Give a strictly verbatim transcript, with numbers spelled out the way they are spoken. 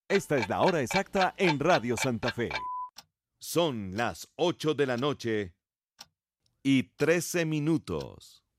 Esta es la hora exacta en Radio Santa Fe. Son las ocho de la noche y trece minutos.